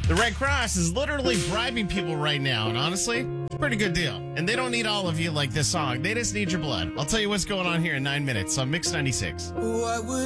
The Red Cross is literally bribing people right now, and honestly, it's a pretty good deal. And they don't need all of you like this song. They just need your blood. I'll tell you what's going on here in 9 minutes on Mix 96. What would